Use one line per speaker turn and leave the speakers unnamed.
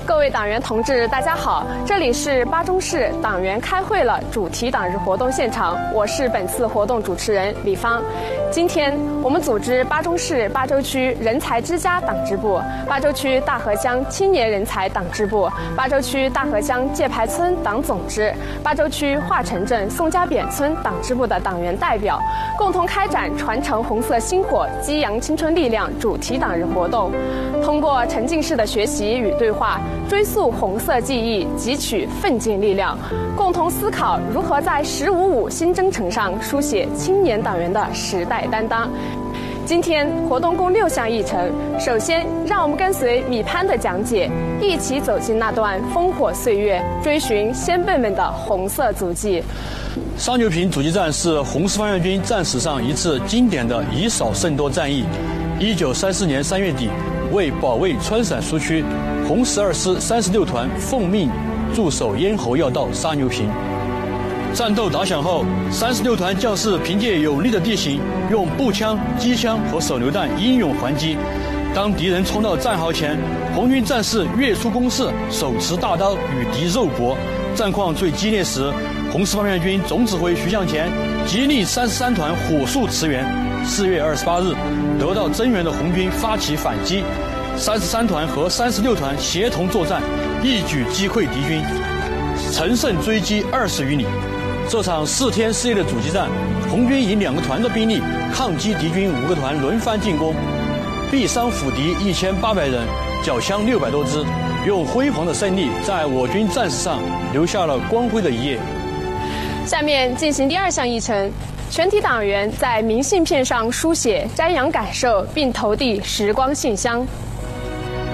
各位党员同志，大家好！这里是巴中市党员开会了主题党日活动现场，我是本次活动主持人李芳。今天我们组织巴中市巴州区人才之家党支部、巴州区大河乡青年人才党支部、巴州区大河乡界牌村党总支、巴州区化城镇宋家扁村党支部的党员代表，共同开展传承红色星火、激扬青春力量主题党日活动。通过沉浸式的学习与对话，追溯红色记忆，汲取奋进力量，共同思考如何在“15+5”新征程上书写青年党员的时代担当。今天活动共6项议程，首先让我们跟随米潘的讲解，一起走进那段烽火岁月，追寻先辈们的红色足迹。
沙牛坪阻击战是红四方面军战史上一次经典的以少胜多战役。1934年3月底，为保卫川陕苏区，红12师36团奉命驻守咽喉要道沙牛坪。战斗打响后，36团将士凭借有利的地形，用步枪、机枪和手榴弹英勇还击。当敌人冲到战壕前，红军战士跃出攻势，手持大刀与敌肉搏。战况最激烈时，红四方面军总指挥徐向前极力33团火速驰援。4月28日，得到增援的红军发起反击，33团和36团协同作战，一举击溃敌军，乘胜追击20余里。这场4天4夜的阻击战，红军以2个团的兵力抗击敌军5个团轮番进攻，毙伤俘敌1800人，缴枪600多支，用辉煌的胜利在我军战史上留下了光辉的一页。
下面进行第2项议程，全体党员在明信片上书写瞻仰感受，并投递时光信箱。